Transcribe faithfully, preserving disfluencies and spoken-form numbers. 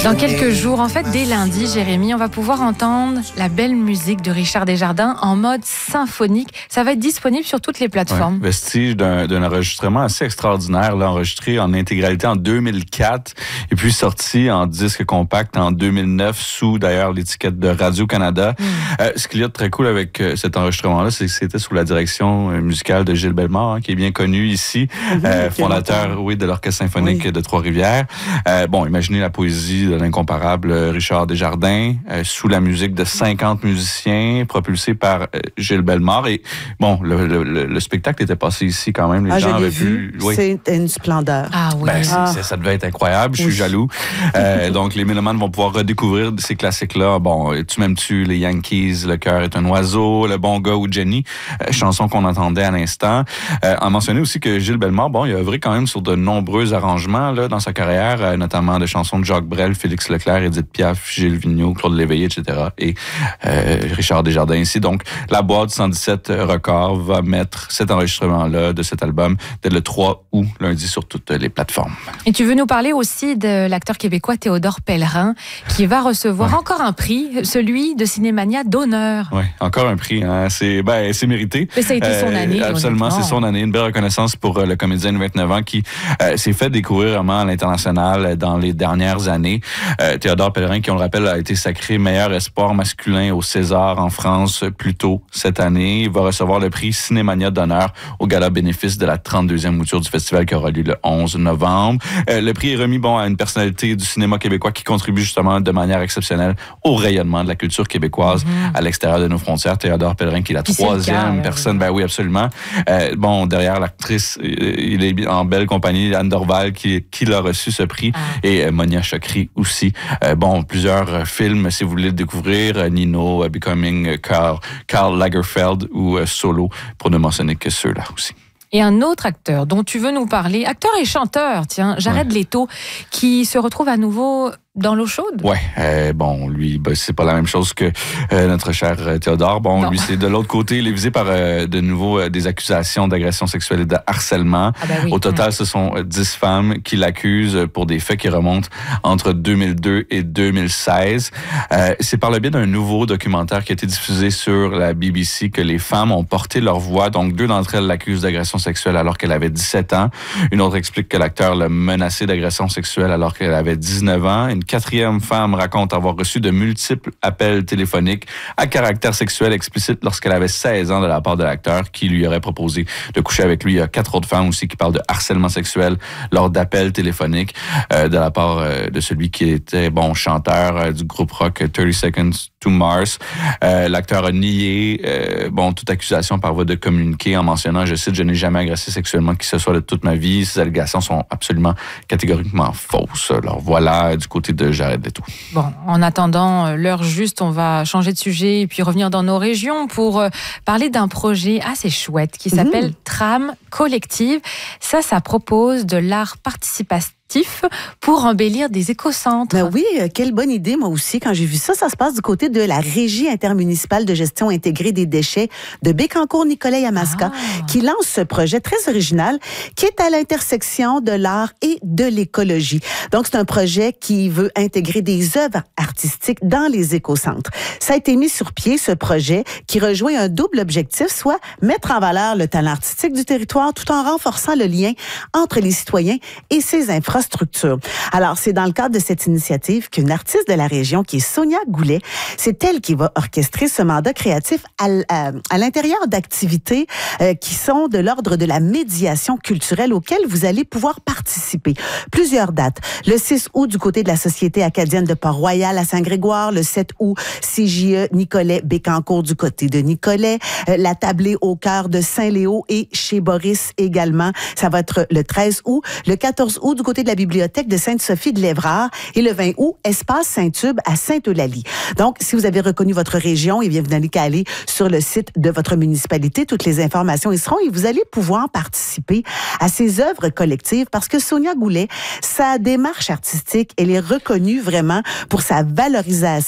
Dans quelques jours, en fait, dès lundi, Jérémy, on va pouvoir entendre la belle musique de Richard Desjardins en mode symphonique. Ça va être disponible sur toutes les plateformes. Ouais, vestige d'un, d'un enregistrement assez extraordinaire, là, enregistré en intégralité en deux mille quatre et puis sorti en disque compact en deux mille neuf sous, d'ailleurs, l'étiquette de Radio-Canada. Mm. Euh, ce qu'il y a de très cool avec euh, cet enregistrement-là, c'est que c'était sous la direction euh, musicale de Gilles Bellemare, hein, qui est bien connu ici, mm-hmm, euh, fondateur, oui, de l'Orchestre symphonique oui. de Trois-Rivières. Euh, bon, imaginez la poésie de l'incomparable Richard Desjardins, euh, sous la musique de cinquante musiciens, propulsé par euh, Gilles Bellemare. Et bon, le, le, le spectacle était passé ici quand même. Les ah, gens avaient vu. pu... Oui. C'est une splendeur. Ah oui. Ben, ah. c'est, ça devait être incroyable. Je suis oui. jaloux. Euh, donc, les mélomanes vont pouvoir redécouvrir ces classiques-là. Bon, Tu m'aimes-tu, les Yankees, Le cœur est un oiseau, Le bon gars ou Jenny, euh, chanson qu'on entendait à l'instant. Euh, en mentionner aussi que Gilles Bellemare, bon, il a œuvré quand même sur de nombreux arrangements là, dans sa carrière, euh, notamment de chansons de Jacques Brel, Félix Leclerc, Édith Piaf, Gilles Vigneault, Claude Léveillé, et cetera. Et euh, Richard Desjardins ici. Donc, la boîte cent dix-sept Records va mettre cet enregistrement-là de cet album dès le trois août, lundi, sur toutes les plateformes. Et tu veux nous parler aussi de l'acteur québécois Théodore Pellerin, qui va recevoir ouais. encore un prix, celui de Cinémania d'honneur. Oui, encore un prix. Hein. C'est, ben, c'est mérité. Mais ça a été euh, son année. Absolument, honnêtement. C'est son année. Une belle reconnaissance pour euh, le comédien de vingt-neuf ans qui euh, s'est fait découvrir vraiment à l'international dans les dernières années. Euh, Théodore Pellerin, qui, on le rappelle, a été sacré meilleur espoir masculin au César en France plus tôt cette année. Il va recevoir le prix Cinémania d'honneur au gala bénéfice de la trente-deuxième mouture du festival qui aura lieu le onze novembre. Euh, le prix est remis bon, à une personnalité du cinéma québécois qui contribue justement de manière exceptionnelle au rayonnement de la culture québécoise mm-hmm. à l'extérieur de nos frontières. Théodore Pellerin, qui est la Puis troisième cas, personne. Ben oui, absolument. Euh, bon, derrière l'actrice, il est en belle compagnie, Anne Dorval, qui, qui l'a reçu ce prix, ah. et euh, Monia Chokri aussi. Euh, bon, plusieurs films, si vous voulez le découvrir, Nino, Becoming Karl, Karl Lagerfeld ou euh, Solo, pour ne mentionner que ceux-là aussi. Et un autre acteur dont tu veux nous parler, acteur et chanteur, tiens, Jared ouais. Leto, qui se retrouve à nouveau dans l'eau chaude. Ouais, euh, bon, lui, ben, c'est pas la même chose que euh, notre cher Théodore. Bon, non. lui, c'est de l'autre côté. Il est visé par euh, de nouveau euh, des accusations d'agression sexuelle et de harcèlement. Ah ben oui. Au total, ce sont dix femmes qui l'accusent pour des faits qui remontent entre deux mille deux et deux mille seize. Euh, c'est par le biais d'un nouveau documentaire qui a été diffusé sur la B B C que les femmes ont porté leur voix. Donc, deux d'entre elles l'accusent d'agression sexuelle alors qu'elle avait dix-sept ans. Une autre explique que l'acteur l'a menacée d'agression sexuelle alors qu'elle avait dix-neuf ans. Une quatrième femme raconte avoir reçu de multiples appels téléphoniques à caractère sexuel explicite lorsqu'elle avait seize ans de la part de l'acteur qui lui aurait proposé de coucher avec lui. Il y a quatre autres femmes aussi qui parlent de harcèlement sexuel lors d'appels téléphoniques euh, de la part euh, de celui qui était bon chanteur euh, du groupe rock thirty seconds to Mars. Euh, l'acteur a nié euh, bon toute accusation par voie de communiqué en mentionnant, je cite, « Je n'ai jamais agressé sexuellement qui que ce soit de toute ma vie. Ces allégations sont absolument catégoriquement fausses. » Alors voilà du côté de Jared Leto. Bon, en attendant l'heure juste, on va changer de sujet et puis revenir dans nos régions pour parler d'un projet assez chouette qui s'appelle mmh. Trame Collective. Ça, ça propose de l'art participatif pour embellir des écocentres. Ben oui, quelle bonne idée, moi aussi, quand j'ai vu ça. Ça se passe du côté de la Régie intermunicipale de gestion intégrée des déchets de Bécancour-Nicolet-Yamaska, ah. qui lance ce projet très original qui est à l'intersection de l'art et de l'écologie. Donc, c'est un projet qui veut intégrer des œuvres artistiques dans les écocentres. Ça a été mis sur pied, ce projet, qui rejoint un double objectif, soit mettre en valeur le talent artistique du territoire tout en renforçant le lien entre les citoyens et ses infrastructures. Alors, c'est dans le cadre de cette initiative qu'une artiste de la région, qui est Sonia Goulet, c'est elle qui va orchestrer ce mandat créatif à, à, à l'intérieur d'activités euh, qui sont de l'ordre de la médiation culturelle auxquelles vous allez pouvoir participer. Plusieurs dates. Le six août du côté de la Société acadienne de Port-Royal à Saint-Grégoire, le sept août, C J E Nicolet Bécancour du côté de Nicolet, euh, la tablée au cœur de Saint-Léo et chez Boris également. Ça va être le treize août. Le quatorze août du côté de la bibliothèque de Sainte-Sophie de l'Évrard et le vingt août, Espace Saint-Tube à Sainte-Eulalie. Donc, si vous avez reconnu votre région, eh bien, vous n'allez qu'à aller sur le site de votre municipalité. Toutes les informations y seront et vous allez pouvoir participer à ces œuvres collectives parce que Sonia Goulet, sa démarche artistique, elle est reconnue vraiment pour sa valorisation